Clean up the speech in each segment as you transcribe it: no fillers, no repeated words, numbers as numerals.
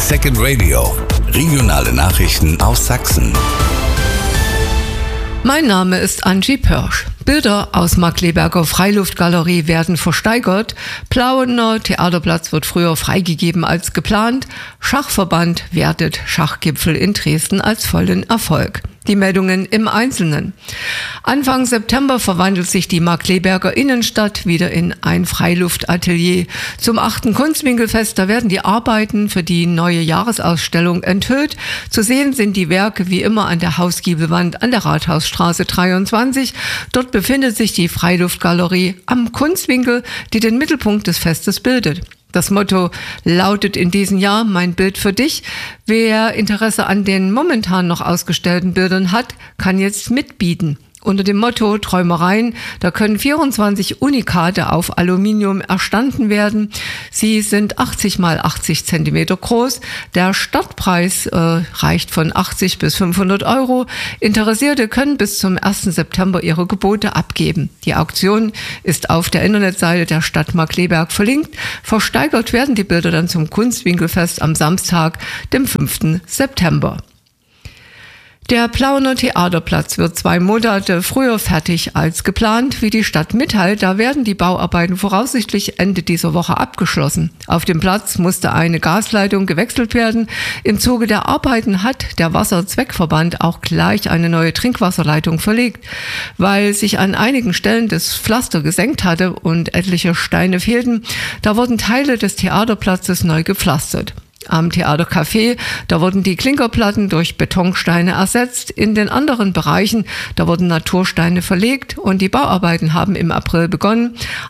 Second Radio. Regionale Nachrichten aus Sachsen. Mein Name ist Angie Pörsch. Bilder aus Markkleeberger Freiluftgalerie werden versteigert. Plauener Theaterplatz wird früher freigegeben als geplant. Schachverband wertet Schachgipfel in Dresden als vollen Erfolg. Die Meldungen im Einzelnen. Anfang September verwandelt sich die Markkleeberger Innenstadt wieder in ein Freiluftatelier. Zum 8. Kunstwinkelfest, da werden die Arbeiten für die neue Jahresausstellung enthüllt. Zu sehen sind die Werke wie immer an der Hausgiebelwand an der Rathausstraße 23. Dort befindet sich die Freiluftgalerie am Kunstwinkel, die den Mittelpunkt des Festes bildet. Das Motto lautet in diesem Jahr: Mein Bild für dich. Wer Interesse an den momentan noch ausgestellten Bildern hat, kann jetzt mitbieten. Unter dem Motto Träumereien, da können 24 Unikate auf Aluminium erstanden werden. Sie sind 80 mal 80 Zentimeter groß. Der Startpreis reicht von 80 bis 500 Euro. Interessierte können bis zum 1. September ihre Gebote abgeben. Die Auktion ist auf der Internetseite der Stadt Markkleeberg verlinkt. Versteigert werden die Bilder dann zum Kunstwinkelfest am Samstag, dem 5. September. Der Plauener Theaterplatz wird 2 Monate früher fertig als geplant. Wie die Stadt mitteilt, da werden die Bauarbeiten voraussichtlich Ende dieser Woche abgeschlossen. Auf dem Platz musste eine Gasleitung gewechselt werden. Im Zuge der Arbeiten hat der Wasserzweckverband auch gleich eine neue Trinkwasserleitung verlegt. Weil sich an einigen Stellen das Pflaster gesenkt hatte und etliche Steine fehlten, da wurden Teile des Theaterplatzes neu gepflastert. Am Theatercafé, da wurden die Klinkerplatten durch Betonsteine ersetzt. In den anderen Bereichen, da wurden Natursteine verlegt und die Bauarbeiten haben im April begonnen.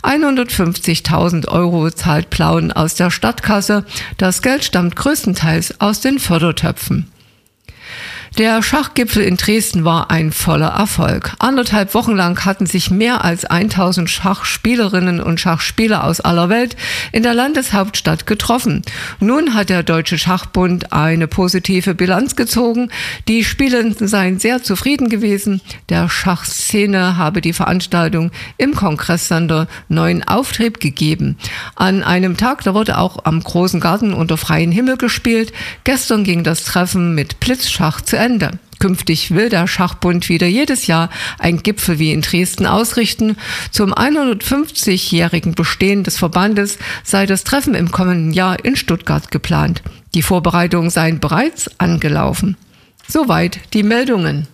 150.000 Euro zahlt Plauen aus der Stadtkasse. Das Geld stammt größtenteils aus den Fördertöpfen. Der Schachgipfel in Dresden war ein voller Erfolg. 1,5 Wochen lang hatten sich mehr als 1000 Schachspielerinnen und Schachspieler aus aller Welt in der Landeshauptstadt getroffen. Nun hat der Deutsche Schachbund eine positive Bilanz gezogen. Die Spielenden seien sehr zufrieden gewesen. Der Schachszene habe die Veranstaltung im Kongresssender neuen Auftrieb gegeben. An einem Tag, da wurde auch am Großen Garten unter freiem Himmel gespielt. Gestern ging das Treffen mit Blitzschach zu Ende. Künftig will der Schachbund wieder jedes Jahr einen Gipfel wie in Dresden ausrichten. Zum 150-jährigen Bestehen des Verbandes sei das Treffen im kommenden Jahr in Stuttgart geplant. Die Vorbereitungen seien bereits angelaufen. Soweit die Meldungen.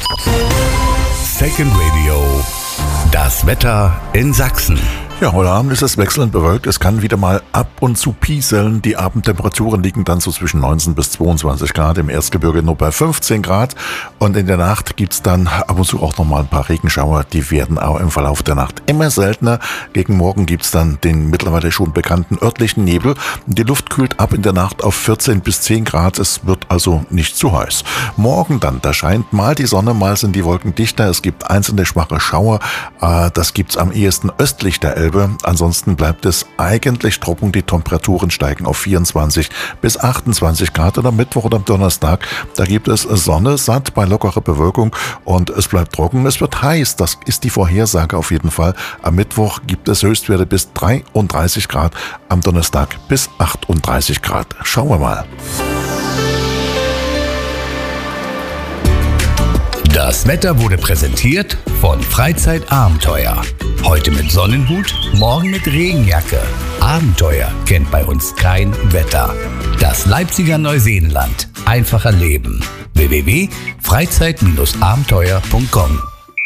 Second Radio. Das Wetter in Sachsen. Ja, heute Abend ist es wechselnd bewölkt. Es kann wieder mal ab und zu pieseln. Die Abendtemperaturen liegen dann so zwischen 19 bis 22 Grad. Im Erzgebirge nur bei 15 Grad. Und in der Nacht gibt's dann ab und zu auch noch mal ein paar Regenschauer. Die werden auch im Verlauf der Nacht immer seltener. Gegen Morgen gibt's dann den mittlerweile schon bekannten örtlichen Nebel. Die Luft kühlt ab in der Nacht auf 14 bis 10 Grad. Es wird also nicht zu heiß. Morgen dann, da scheint mal die Sonne, mal sind die Wolken dichter. Es gibt einzelne schwache Schauer. Das gibt's am ehesten östlich der Elbe. Ansonsten bleibt es eigentlich trocken. Die Temperaturen steigen auf 24 bis 28 Grad. Und am Mittwoch und am Donnerstag, da gibt es Sonne, satt bei lockerer Bewölkung und es bleibt trocken. Es wird heiß, das ist die Vorhersage auf jeden Fall. Am Mittwoch gibt es Höchstwerte bis 33 Grad, am Donnerstag bis 38 Grad. Schauen wir mal. Das Wetter wurde präsentiert von Freizeitabenteuer. Heute mit Sonnenhut, morgen mit Regenjacke. Abenteuer kennt bei uns kein Wetter. Das Leipziger Neuseenland. Einfacher Leben. www.freizeit-abenteuer.com.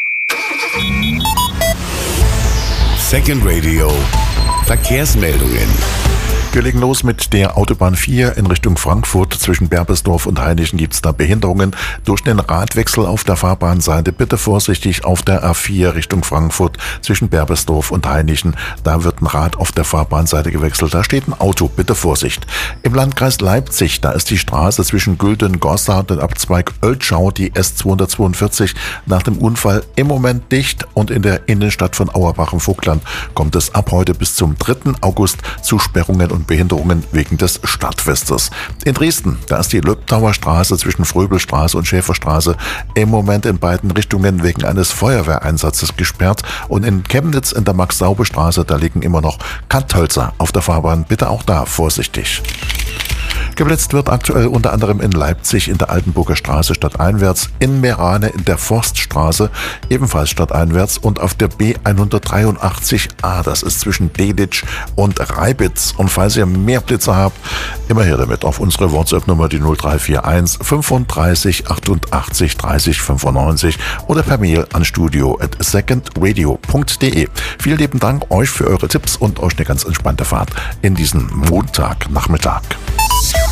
Second Radio. Verkehrsmeldungen. Wir legen los mit der Autobahn 4 in Richtung Frankfurt. Zwischen Berbersdorf und Hainichen gibt es da Behinderungen durch den Radwechsel auf der Fahrbahnseite. Bitte vorsichtig auf der A4 Richtung Frankfurt zwischen Berbersdorf und Hainichen. Da wird ein Rad auf der Fahrbahnseite gewechselt. Da steht ein Auto. Bitte Vorsicht. Im Landkreis Leipzig, da ist die Straße zwischen Gülden-Gossard und Abzweig Oeltschau, die S242, nach dem Unfall im Moment dicht. Und in der Innenstadt von Auerbach im Vogtland kommt es ab heute bis zum 3. August zu Sperrungen und Behinderungen wegen des Stadtfestes. In Dresden, da ist die Löbtauer Straße zwischen Fröbelstraße und Schäferstraße im Moment in beiden Richtungen wegen eines Feuerwehreinsatzes gesperrt. Und in Chemnitz in der Max-Saube-Straße, da liegen immer noch Kanthölzer auf der Fahrbahn. Bitte auch da vorsichtig. Geblitzt wird aktuell unter anderem in Leipzig in der Altenburger Straße stadteinwärts, in Meerane in der Forststraße ebenfalls stadteinwärts und auf der B183a, das ist zwischen Delitzsch und Reibitz. Und falls ihr mehr Blitzer habt, immer her damit auf unsere WhatsApp-Nummer, die 0341 35 88 30 95 oder per Mail an studio@secondradio.de. Vielen lieben Dank euch für eure Tipps und euch eine ganz entspannte Fahrt in diesen Montagnachmittag.